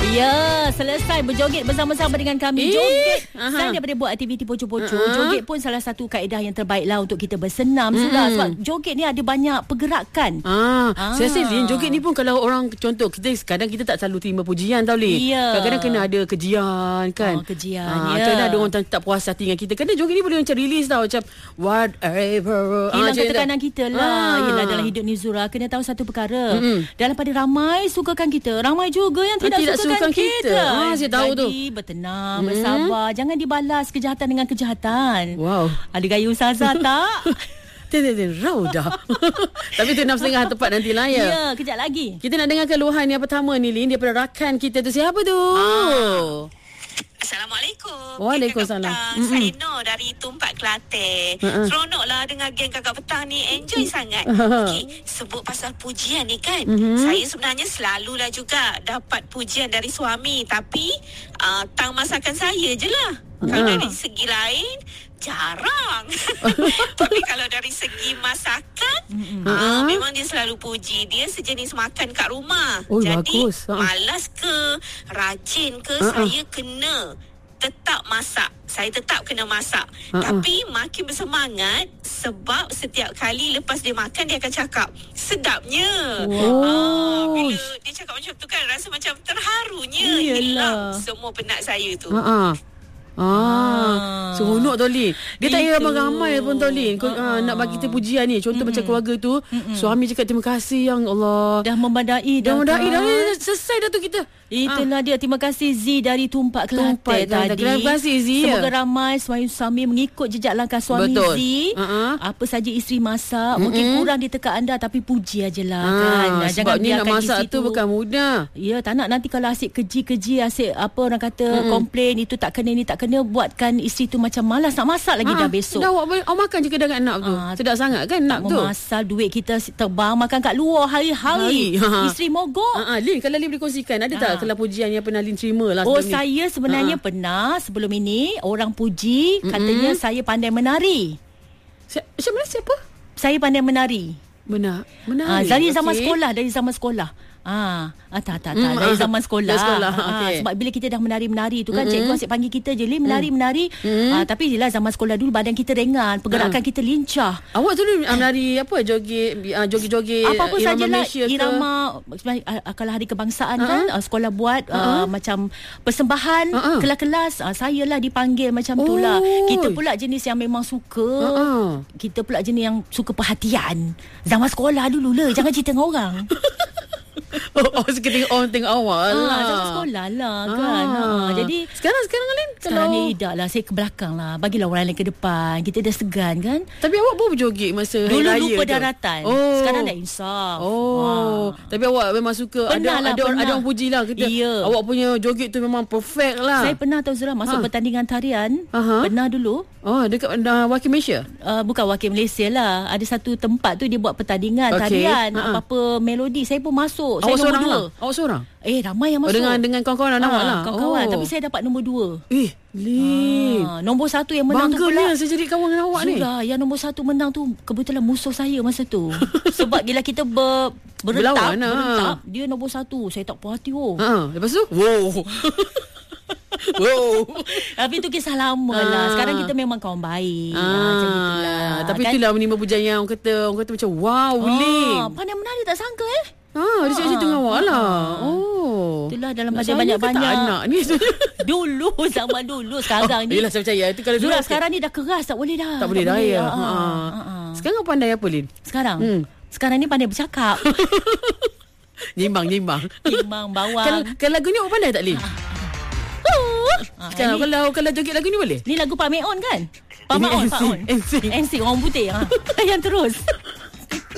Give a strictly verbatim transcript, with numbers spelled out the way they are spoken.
Ya, selesai berjoget bersama-sama dengan kami. Eh, Joget. aha. Selain daripada buat aktiviti poco-poco, Uh-huh. joget pun salah satu kaedah yang terbaiklah untuk kita bersenam. Mm-mm. Sudah sebab joget ni ada banyak pergerakan. Ah, Ah. saya rasa Lin, joget ni pun kalau orang contoh kita kadang kita tak selalu terima pujian tau Lin. Ya. Kadang-kadang kena ada kejian kan. Oh, kejian, Ah, ya. kadang ada orang tak, tak puas hati dengan kita. Kadang joget ni boleh macam release tau, macam whatever. Hilang macam ketekanan tu. kita lah. Ah. Yelah, dalam hidup ni Zura kena tahu satu perkara. Mm-mm. Dalam pada ramai sukakan kita, ramai juga yang tidak, tidak sukakan sukakan kita. Ah, saya tahu tu. Jadi bertenang, Mm. bersabar. Jangan dibalas kejahatan dengan kejahatan. Wow. Ada gaya ustazah tak? Ten-ten-ten, rau dah. Tapi tu enam setengah tepat nantilah ya. Ya, kejap lagi. Kita nak dengar keluhan yang pertama ni Lin daripada rakan kita tu. Siapa tu? Ah. Assalamualaikum. Waalaikumsalam. Geng Kakak Petang. Mm-mm. Saya Nur dari Tumpat Kelantan. Uh-uh. Seronoklah dengan geng Kakak Petang ni. Enjoy sangat. Uh-huh. Okey, sebut pasal pujian ni kan. Mhm. Saya sebenarnya selalulah juga dapat pujian dari suami. Tapi uh, tang masakan saya je lah. Kalau Uh-huh. dari segi lain, jarang. Tapi kalau dari segi masakan, uh, Uh-huh. memang dia selalu puji. Dia sejenis makan kat rumah. Oh, Jadi bagus. Uh-huh. malas ke, rajin ke, Uh-uh. saya kena tetap masak. Saya tetap kena masak. Uh-uh. Tapi makin bersemangat sebab setiap kali lepas dia makan dia akan cakap, sedapnya. Wow. Ah, bila dia cakap macam tu kan, rasa macam terharunya. Iyalah. Hilang semua penat saya tu. Ha ah. Ah, seronok tau Lin. Dia tak payah Itu. ramai-ramai pun tau Lin. Kau, Ah. ah, nak bagi kita pujian ni. Contoh Mm-mm. macam keluarga tu, Mm-mm. suami cakap terima kasih yang Allah. Dah membadai dah. Dah dah, kan? dah, dah selesai dah tu kita. Itulah dia. Terima kasih Z dari Tumpak Kelantan Tumpak Kelantan. tadi. Terima kasih, Z. Semoga ramai suami-suami mengikut jejak langkah suami Betul. Z. Uh-uh. Apa saja isteri masak, mungkin Mm-mm. kurang di tekak anda tapi puji ajalah Ah, kan. Ah, sebab ni nak biarkan masak di tu situ. bukan mudah. Ya, tak nak nanti kalau asyik keji-keji, asyik apa orang kata Mm-mm. komplain itu tak kena, ini tak kena, buatkan isteri tu macam malas nak masak lagi Ah, dah besok. Dah awak, awak makan je kedai kat anak tu. Ah, Sedap sangat kan Tak nak tu. memasal duit kita terbang makan kat luar hari-hari. Hari. Ha. Isteri mogok. Ah, ah, Lin, kalau Lin boleh kongsikan, ada Ah. tak kelah pujian yang pernah Lin terima lah Oh, sebelum ni? saya sebenarnya Ah. pernah sebelum ini orang puji Mm-mm. katanya saya pandai menari. Si- Macam mana siapa? Saya pandai menari. Benar. Benar. Ah, dari zaman Okey. sekolah, dari zaman sekolah. Ah, ah tak tak tak Mm, dari ah, zaman sekolah. dari sekolah, Ah, okey. sebab bila kita dah menari-menari tu kan, Mm-mm. cikgu asyik panggil kita je, Lin menari menari. Mm. Ah, tapi jelah zaman sekolah dulu badan kita ringan, pergerakan Ah. kita lincah. Awak tu uh, menari apa? Joget, uh, joget-joget Apa-apa irama sajalah Malaysia ke? irama uh, kalau hari kebangsaan Uh-uh. kan uh, sekolah buat uh, Uh-uh. macam persembahan Uh-uh. kelas-kelas uh, saya lah dipanggil macam tu lah. Oh. Kita pula jenis yang memang suka. Uh-uh. Kita pula jenis yang suka perhatian. Zaman sekolah dulu lah, jangan cerita dengan orang. Oh, oh suka tengok orang tengok awak lah. Ah, zaman sekolah lah kan. Ah. Ah, jadi sekarang sekarang Lin sekarang kalau ni tidak lah, saya ke belakang lah. Bagilah orang lain ke depan. Kita dah segan kan. tapi awak pun berjoget masa hari Dulu raya lupa tu? daratan. Oh. Sekarang dah insaf. Oh, Ah. tapi awak memang suka. Pernah ada lah, ada orang pernah. ada orang puji lah kita. Ya. Awak punya joget tu memang perfect lah. Saya pernah tahu Zura masuk Ah. pertandingan tarian. Aha. Pernah dulu. Oh, dekat uh, wakil Malaysia. Uh, bukan wakil Malaysia lah. Ada satu tempat tu dia buat pertandingan Okey. tarian, Ha-ha. apa-apa melodi. Saya pun masuk. Awak Saya nombor seorang dua. lah. Awak seorang. Eh, ramai yang Oh, masuk. dengan dengan kawan-kawan anak awak lah. Kawan-kawan. Oh. Tapi saya dapat nombor dua. Eh, Lin. Ah, nombor satu yang menang tu Bangganya pula. saya jadi kawan dengan awak ni. Sudah, yang nombor satu menang tu kebetulan musuh saya masa tu. Sebab bila kita ber, Berlawan berentak, lah. berentak, dia nombor satu. Saya tak puas hati. Oh. Ha, lepas tu? Wow. Wow. Tapi tu kisah lama Ah. lah. Sekarang kita memang kawan baik. Ah, Ah, macam gitulah. tapi Kan? itulah menimba pujian yang orang kata orang kata macam wow, Lin. Ah, pandai menari tak sangka eh. Ah, dia cakap dengan awak lah. Oh. Itulah dalam Nak pada saya banyak-banyak. ke tak anak ni? Dulu, zaman dulu. Sekarang Oh, ni. yelah saya percaya. Itu kalau dulu Zura, okey. sekarang ni dah keras. Tak boleh dah. tak boleh dah ya. Ah, Ha. ah, ah. Sekarang pandai apa, Lin? Sekarang? Hmm. Sekarang ni pandai bercakap. Nyimbang, nyimbang. Timbang, bawang. Kalau, kalau lagu ni awak pandai tak, Lin? Ah, Sekarang ni, kalau kalau joget lagu ni boleh? ni lagu Pak Meon kan? Pak Ini Maon, N Pak Sync, On. N Sync. N Sync, orang putih. Ha. Yang terus.